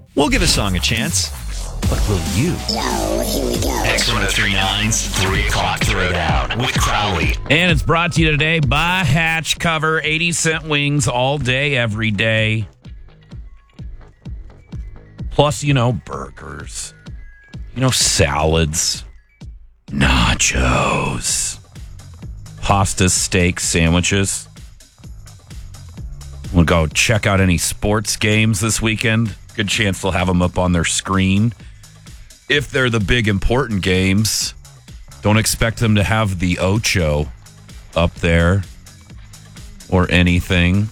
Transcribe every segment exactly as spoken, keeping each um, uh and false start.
We'll give a song a chance. But will you? No, here we go. X one oh three nine's three o'clock Throwdown with Crowley. And it's brought to you today by Hatch Cover. eighty cent wings all day, every day. Plus, you know, burgers. You know, salads. Nachos. Pasta, steak, sandwiches. We'll go check out any sports games this weekend. Good chance they'll have them up on their screen. If they're the big important games, don't expect them to have the Ocho up there or anything.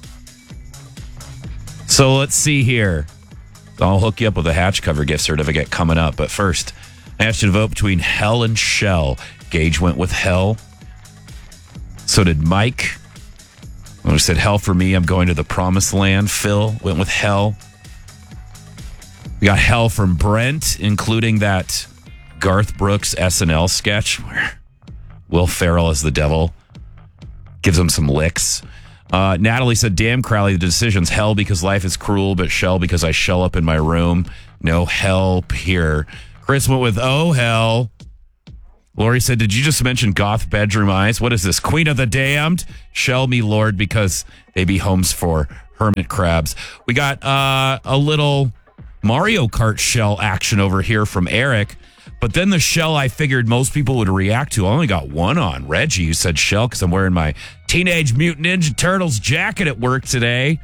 So let's see here. I'll hook you up with a Hatch Cover gift certificate coming up. But first, I asked you to vote between Hell and Shell. Gage went with Hell. So did Mike. When I said Hell for me, I'm going to the promised land. Phil went with Hell. We got Hell from Brent, including that Garth Brooks S N L sketch where Will Ferrell as the devil gives him some licks. Uh, Natalie said, damn, Crowley, the decision's Hell because life is cruel, but Shell because I shell up in my room. No help here. Chris went with Oh Hell. Lori said, did you just mention Goth Bedroom Eyes? What is this, Queen of the Damned? Shell me, Lord, because they be homes for hermit crabs. We got uh, a little Mario Kart shell action over here from Eric, but then the shell I figured most people would react to, I only got one on. Reggie, you said shell because I'm wearing my Teenage Mutant Ninja Turtles jacket at work today.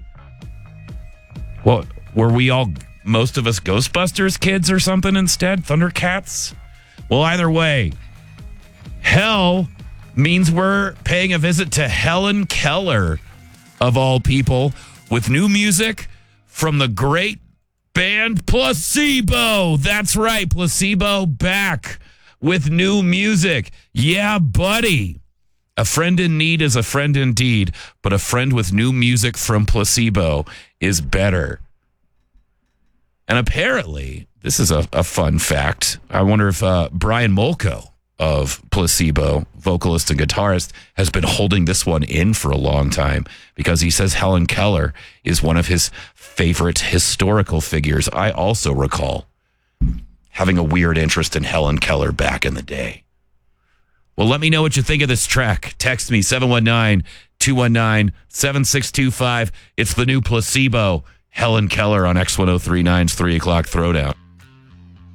Well, were we all, most of us, Ghostbusters kids or something instead? Thundercats? Well, either way, Hell means we're paying a visit to Helen Keller, of all people, with new music from the great band Placebo. That's right, Placebo back with new music. Yeah, buddy. A friend in need is a friend indeed, but a friend with new music from Placebo is better. And apparently, this is a, a fun fact. I wonder if uh, Brian Molko of Placebo, vocalist and guitarist, has been holding this one in for a long time because he says Helen Keller is one of his favorite historical figures. I also recall having a weird interest in Helen Keller back in the day. Well, let me know what you think of this track. Text me, seven one nine, two one nine, seven six two five. It's the new Placebo, Helen Keller on X one oh three nine's three o'clock Throwdown.